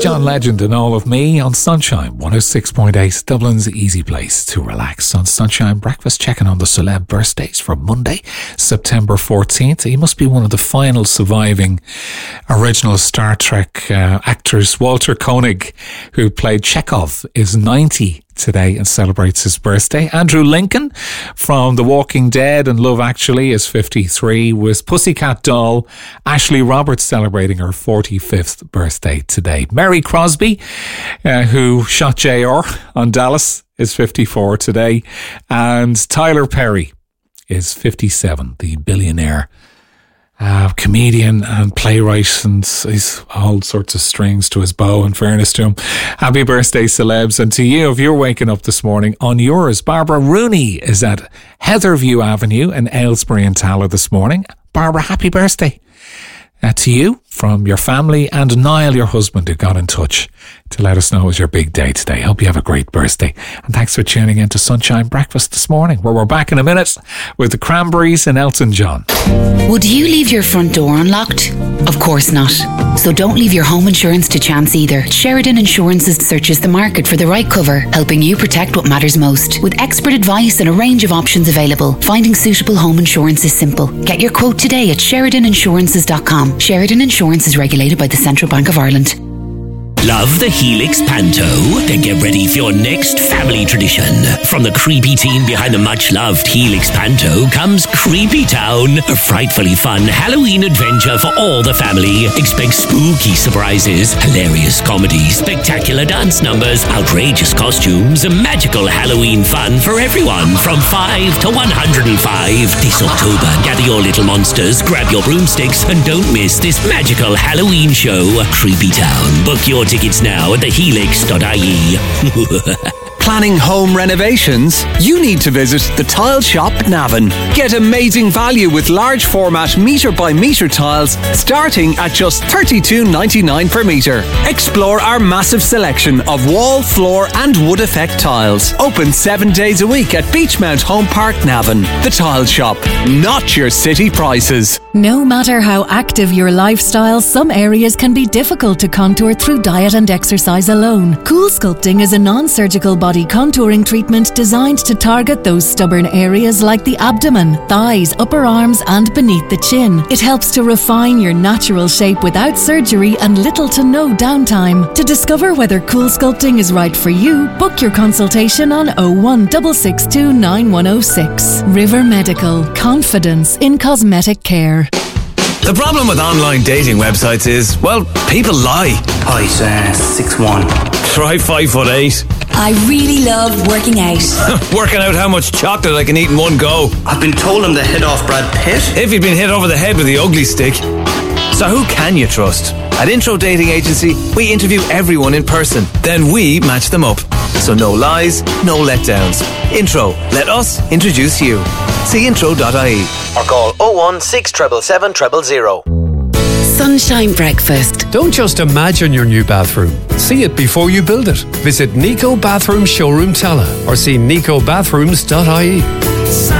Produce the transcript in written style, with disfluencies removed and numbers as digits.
John Legend and All of Me on Sunshine 106.8, Dublin's easy place to relax. On Sunshine Breakfast, checking on the celeb birthdays for Monday, September 14th. He must be one of the final surviving original Star Trek actors. Walter Koenig, who played Chekhov, is 90 today and celebrates his birthday. Andrew Lincoln from The Walking Dead and Love Actually is 53, with Pussycat Doll Ashley Roberts celebrating her 45th birthday today. Mary Crosby, who shot JR on Dallas, is 54 today, and Tyler Perry is 57, the billionaire comedian and playwright, and he's all sorts of strings to his bow, in fairness to him. Happy birthday, celebs. And to you, if you're waking up this morning, on yours, Barbara Rooney is at Heatherview Avenue in Aylesbury and Tala this morning. Barbara, happy birthday to you from your family and Niall, your husband, who got in touch to let us know it was your big day today. Hope you have a great birthday. And thanks for tuning in to Sunshine Breakfast this morning, where we're back in a minute with the Cranberries and Elton John. Would you leave your front door unlocked? Of course not. So don't leave your home insurance to chance either. Sheridan Insurances searches the market for the right cover, helping you protect what matters most. With expert advice and a range of options available, finding suitable home insurance is simple. Get your quote today at SheridanInsurances.com. Sheridan Insurance is regulated by the Central Bank of Ireland. Love the Helix Panto? Then get ready for your next family tradition. From the creepy team behind the much-loved Helix Panto comes Creepy Town, a frightfully fun Halloween adventure for all the family. Expect spooky surprises, hilarious comedy, spectacular dance numbers, outrageous costumes, and magical Halloween fun for everyone from 5 to 105. This October, gather your little monsters, grab your broomsticks, and don't miss this magical Halloween show, Creepy Town. Book your tickets now at thehelix.ie. Planning home renovations? You need to visit the Tile Shop Navan. Get amazing value with large format metre by metre tiles starting at just $32.99 per metre. Explore our massive selection of wall, floor and wood effect tiles. Open 7 days a week at Beachmount Home Park, Navan. The Tile Shop, not your city prices. No matter how active your lifestyle, some areas can be difficult to contour through diet and exercise alone. Cool Sculpting is a non-surgical body contouring treatment designed to target those stubborn areas like the abdomen, thighs, upper arms and beneath the chin. It helps to refine your natural shape without surgery and little to no downtime. To discover whether Cool Sculpting is right for you, book your consultation on 01662 9106. River Medical. Confidence in cosmetic care. The problem with online dating websites is, well, people lie. Height 6'1". Try 5'8". I really love working out. Working out how much chocolate I can eat in one go. I've been told I'm the hit off Brad Pitt. If you've been hit over the head with the ugly stick. So who can you trust? At Intro Dating Agency, we interview everyone in person. Then we match them up. So no lies, no letdowns. Intro, let us introduce you. See intro.ie or call 01677 000. Sunshine Breakfast. Don't just imagine your new bathroom. See it before you build it. Visit Nico Bathroom Showroom Tala or see nicobathrooms.ie.